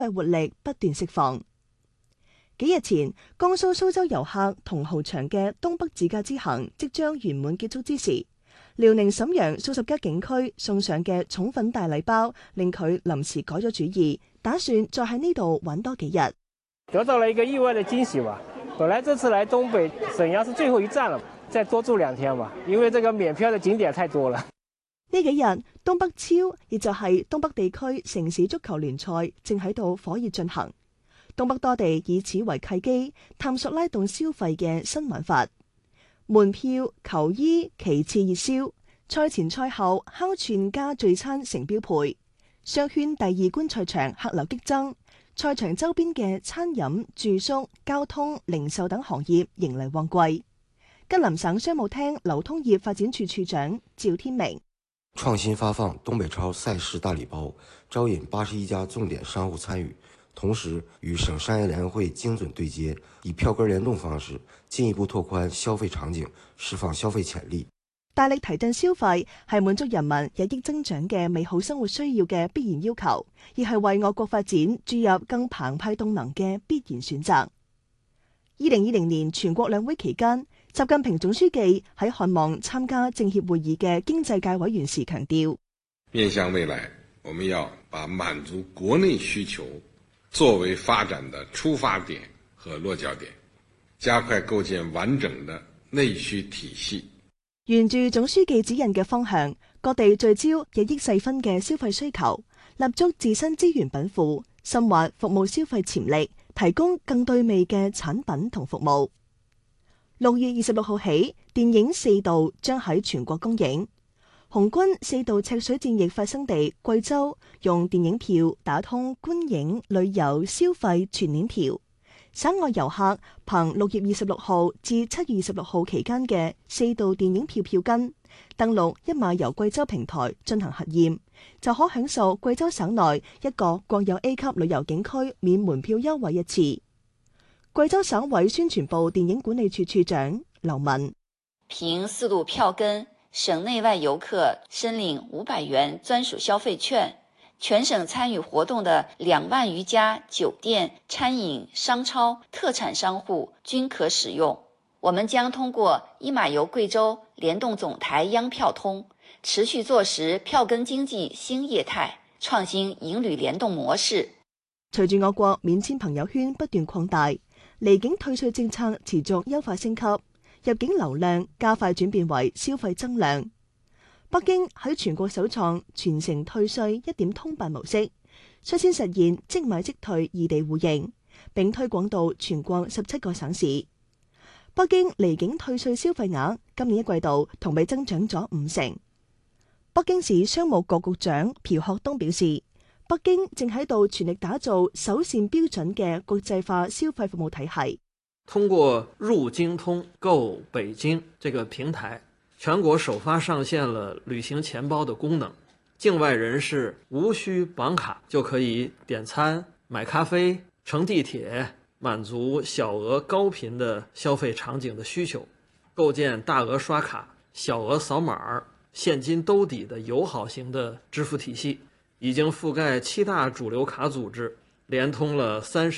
活力不斷釋放。幾日前，江蘇蘇州遊客同翱翔嘅東北自駕之行即將圓滿結束之時，遼寧瀋陽數十家景區送上嘅寵粉大禮包，令佢臨時改咗主意，打算再喺呢度玩多幾日。 得到了一個意外的驚喜吧。本來這次來東北瀋陽是最後一站了，再多住2天吧，因為這個免票的景點太多了。 呢幾日，東北超亦就係東北地區城市足球聯賽正喺度火熱進行。東北多地以此為契機，探索拉動消費嘅新玩法。門票、球衣其次熱銷，賽前賽後烤串加聚餐成標配。商圈第2觀賽場客流激增，賽場周邊嘅餐飲、住宿、交通、零售等行業迎嚟旺季。吉林省商務廳流通業發展處處長趙天明： 創新發放東北超賽事大禮包，招引81家重點商戶參與，同時與省商業聯會精準對接，以票根聯動方式進一步拓寬消費場景，釋放消費潛力。 大力提振消費係滿足人民日益增長嘅美好生活需要嘅必然要求，亦係為我國發展注入更澎湃動能嘅必然選擇。2020年全國兩會期間，習近平總書記喺看望參加政協會議嘅經濟界委員時強調： 面向未來，我們要把滿足國內需求作為發展的出發點和落腳點，加快構建完整的內需體系。 沿住總書記指引嘅方向，各地聚焦日益細分嘅消費需求，立足自身資源稟賦，深挖服務消費潛力，提供更對味嘅產品同服務。6月26號起，電影《四道》將喺全國公映。紅軍4道赤水戰役發生地貴州，用電影票打通觀影、旅遊、消費全鏈條。省外遊客憑6月26號至7月26號期間嘅4道電影票票根，登錄一馬遊貴州平台進行核驗，就可享受貴州省內一個國有 A 級旅遊景區免門票優惠一次。貴州省委宣傳部電影管理處處長劉文： 憑4度票根，省內外遊客申領500元專屬消費券。全省參與活動的2萬餘家酒店、餐飲、商超、特產商戶均可使用。我們將通過一馬遊貴州聯動總台央票通，持續做實票根經濟新業態，創新影旅聯動模式。 隨住我國免簽朋友圈不斷擴大，離境退稅政策持續優化升級，入境流量加快轉變為消費增量。北京喺全國首創全城退稅一點通辦模式，率先實現即買即退異地互認，並推廣到全國17個省市。北京離境退稅消費額今年一季度同比增長咗5成。北京市商務局局長朴學東表示，北京正喺度全力打造首線標準嘅國際化消費服務體系。 通過入京通購北京這個平台，全國首發上線了旅行錢包的功能，境外人士無需綁卡就可以點餐、買咖啡、乘地鐵，滿足小額高頻的消費場景的需求，構建大額刷卡、小額掃碼、現金兜底的友好型的支付體系，已經覆蓋7大主流卡組織，連通了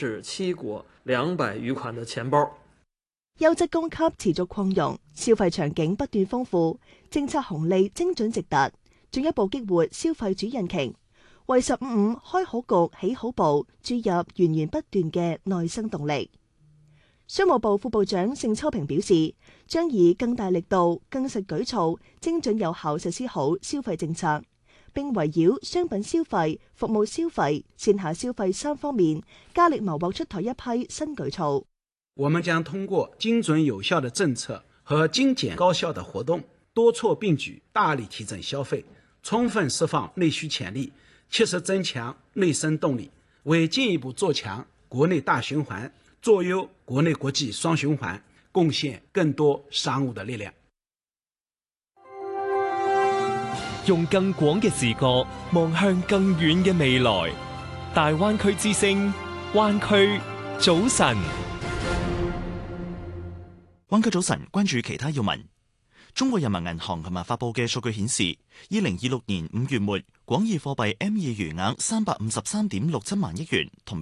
37國200餘款的錢包。 優質供給持續擴容，消費場景不斷豐富，政策紅利精準直達，進一步激活消費主引擎，為15開好局起好步注入源源不斷嘅內生動力。商務部副部長盛秋平表示，將以更大力度、更實舉措，精準有效實施好消費政策，並圍繞商品消費、服務消費、線下消費3方面，加力謀獲出台一批新舉措。 我們將通過精準有效的政策和精簡高效的活動，多措並舉，大力提振消費，充分釋放內需潛力，切實增強內生動力，為進一步做強國內大循環、做優國內國際雙循環貢獻更多商務的力量。 用更廣嘅視角望向更遠嘅未來，大灣區之聲，灣區早晨。 灣區早晨，關注其他要聞。 中國人民銀行琴日發佈嘅數據顯示，2026年5月末，廣義貨幣 M2 餘額353.67萬億元，同